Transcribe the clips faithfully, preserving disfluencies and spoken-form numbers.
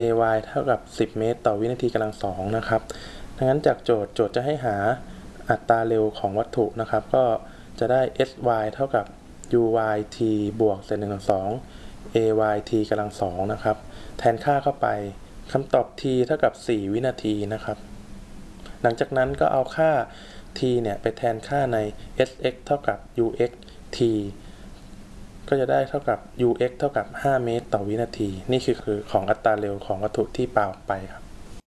ay เท่ากับสิบเมตรต่อวินาทีกำลังสองนะครับดังนั้นจากโจทย์โจทย์จะให้หาอัตราเร็วของวัตถุนะครับก็จะได้ sy เท่ากับ uyt บวกเศษหนึ่งส่วนสอง ayt กำลังสองนะครับแทนค่าเข้าไปคำตอบ t เท่ากับสี่วินาทีนะครับหลังจากนั้นก็เอาค่า t เนี่ยไปแทนค่าใน sx เท่ากับ ux t ก็จะได้เท่ากับ ux เท่ากับห้าเมตรต่อวินาทีนี่คือคือของอัตราเร็วของวัตถุที่ปาออกไปครับ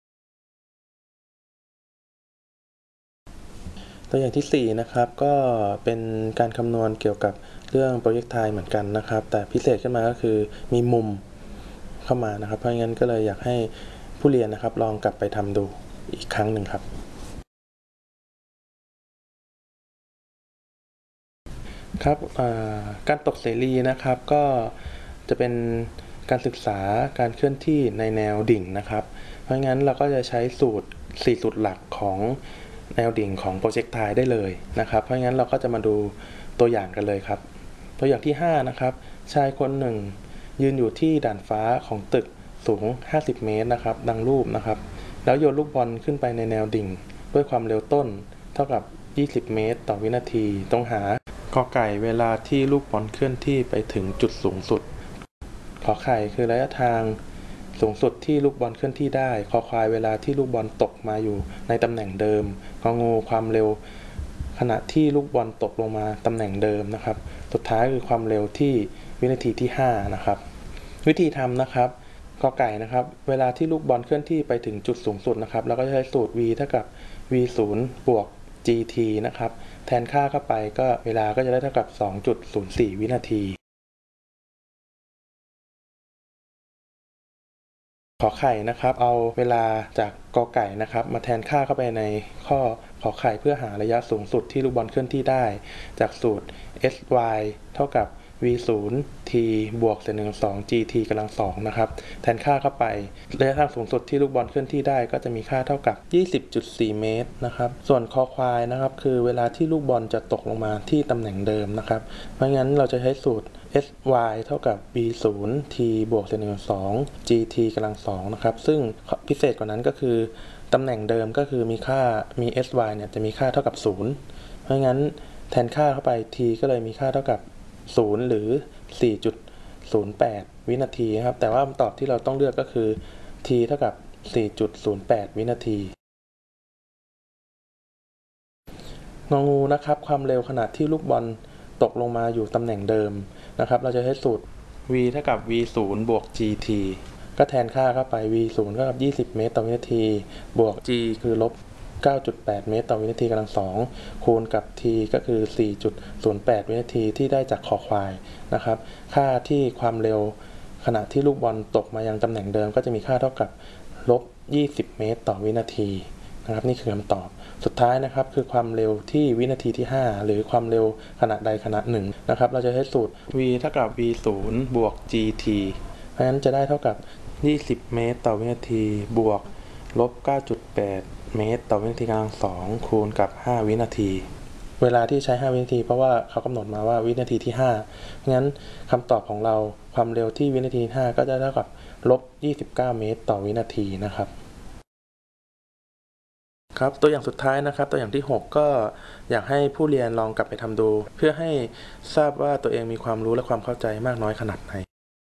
ตัวอย่างที่สี่นะครับก็เป็นการคำนวณเกี่ยวกับเรื่องโปรเจกไทล์เหมือนกันนะครับแต่พิเศษขึ้นมาก็คือมีมุมเข้ามานะครับเพราะงั้นก็เลยอยากให้ผู้เรียนนะครับลองกลับไปทำดูอีกครั้งหนึ่งครับครับการตกเสรีนะครับก็จะเป็นการศึกษาการเคลื่อนที่ในแนวดิ่งนะครับเพราะงั้นเราก็จะใช้สูตรสี่สูตรหลักของแนวดิ่งของโปรเจกไทล์ได้เลยนะครับเพราะงั้นเราก็จะมาดูตัวอย่างกันเลยครับตัวอย่างที่ห้านะครับชายคนหนึ่งยืนอยู่ที่ด่านฟ้าของตึกสูงห้าสิบเมตรนะครับดังรูปนะครับแล้วโยนลูกบอลขึ้นไปในแนวดิ่งด้วยความเร็วต้นเท่ากับยี่สิบเมตรต่อวินาทีต้องหากอไก่เวลาที่ลูกบอลเคลื่อนที่ไปถึงจุดสูงสุดขอไข่คือระยะทางสูงสุดที่ลูกบอลเคลื่อนที่ได้คอควายเวลาที่ลูกบอลตกมาอยู่ในตำแหน่งเดิมงองูความเร็วขณะที่ลูกบอลตกลงมาตำแหน่งเดิมนะครับสุดท้ายคือความเร็วที่วินาทีที่ห้านะครับวิธีทำนะครับกอไก่นะครับเวลาที่ลูกบอลเคลื่อนที่ไปถึงจุดสูงสุดนะครับเราก็จะใช้สูตร v เท่ากับ v ศูนย์บวก gt นะครับแทนค่าเข้าไปก็เวลาก็จะได้เท่ากับ สองจุดศูนย์สี่ วินาทีขอไข่นะครับเอาเวลาจากกอไก่นะครับมาแทนค่าเข้าไปในข้อขอไข่เพื่อหาระยะสูงสุดที่ลูกบอลเคลื่อนที่ได้จากสูตร sy เท่ากับ v ศูนย์ t บวกเศษหนึ่งส่วนสอง gt กำลังสองนะครับแทนค่าเข้าไประยะทางสูงสุดที่ลูกบอลเคลื่อนที่ได้ก็จะมีค่าเท่ากับ ยี่สิบจุดสี่ เมตรนะครับส่วนคอควายนะครับคือเวลาที่ลูกบอลจะตกลงมาที่ตำแหน่งเดิมนะครับเพราะงั้นเราจะใช้สูตรsy เท่ากับ v ศูนย์ t บวกเศษหนึ่งส่วนสอง gt กำลังสองนะครับซึ่งพิเศษกว่านั้นก็คือตำแหน่งเดิมก็คือมีค่ามี sy เนี่ยจะมีค่าเท่ากับศูนย์เพราะงั้นแทนค่าเข้าไป t ก็เลยมีค่าเท่ากับศูนย์หรือ สี่จุดศูนย์แปด วินาทีครับแต่ว่าคำตอบที่เราต้องเลือกก็คือ t เท่ากับ สี่จุดศูนย์แปด วินาทีงองูนะครับความเร็วขณะที่ลูกบอลตกลงมาอยู่ตำแหน่งเดิมนะครับเราจะใช้สูตร v เท่ากับ v ศูนย์บวก gt ก็แทนค่าเข้าไป v ศูนย์เท่ากับยี่สิบเมตรต่อวินาทีบวก g คือลบ เก้าจุดแปด เมตรต่อวินาทีกำลังสองคูณกับ t ก็คือ สี่จุดศูนย์แปด วินาทีที่ได้จากคอควายนะครับค่าที่ความเร็วขณะที่ลูกบอลตกมายังตำแหน่งเดิมก็จะมีค่าเท่ากับลบยี่สิบเมตรต่อวินาทีนะครับนี่คือคำตอบสุดท้ายนะครับคือความเร็วที่วินาทีที่ห้าหรือความเร็วขณะใดขณะหนึ่งนะครับเราจะใช้สูตร v เท่ากับ v ศูนย์บวก gt เพราะฉะนั้นจะได้เท่ากับยี่สิบเมตรต่อวินาทีบวกลบ เก้าจุดแปด เมตรต่อวินาทีกำลังสองคูณกับห้าวินาทีเวลาที่ใช้ห้าวินาทีเพราะว่าเขากำหนดมาว่าวินาทีที่ห้างั้นคำตอบของเราความเร็วที่วินาทีที่ห้าก็จะเท่ากับลบยี่สิบเก้าเมตรต่อวินาทีนะครับครับตัวอย่างสุดท้ายนะครับตัวอย่างที่หกก็อยากให้ผู้เรียนลองกลับไปทำดูเพื่อให้ทราบว่าตัวเองมีความรู้และความเข้าใจมากน้อยขนาดไหน